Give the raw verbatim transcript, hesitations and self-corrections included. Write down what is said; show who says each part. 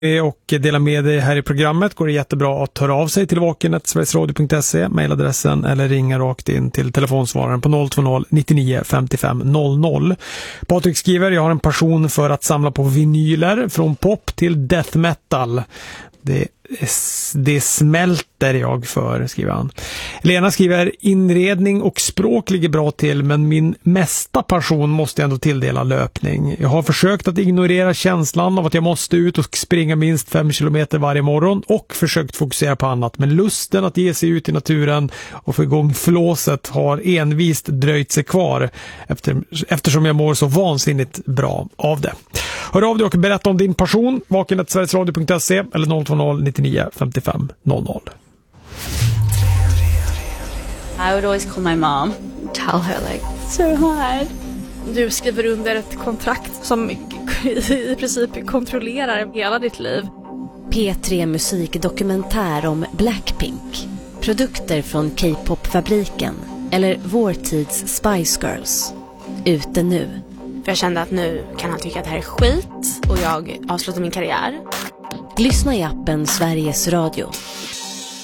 Speaker 1: och dela med dig här i programmet går det jättebra att höra av sig till vaken snabel-a sverigesradio punkt se, mejladressen, eller ringa rakt in till telefonsvararen på noll två noll nittionio femtiofem noll noll. Patrik skriver: jag har en passion för att samla på vinyler från pop till death metal. Det, det smälter jag för, skriver han. Lena skriver: inredning och språk ligger bra till, men min mesta passion måste jag ändå tilldela löpning. Jag har försökt att ignorera känslan av att jag måste ut och springa minst fem kilometer varje morgon och försökt fokusera på annat, men lusten att ge sig ut i naturen och få igång flåset har envist dröjt sig kvar efter, eftersom jag mår så vansinnigt bra av det. Hör av dig och berätta om din passion. vaken snabel-a sverigesradio punkt se eller noll två noll nittionio femtiofem noll noll.
Speaker 2: I would always call my mom, tell her like, so hard.
Speaker 3: Du skriver under ett kontrakt som i princip kontrollerar hela ditt liv.
Speaker 4: P tre musikdokumentär om Blackpink, produkter från K-pop-fabriken eller vår tids Spice Girls. Ute nu.
Speaker 3: För jag kände att nu kan han tycka att det här är skit och jag avslutar min karriär.
Speaker 4: Lyssna i appen Sveriges Radio.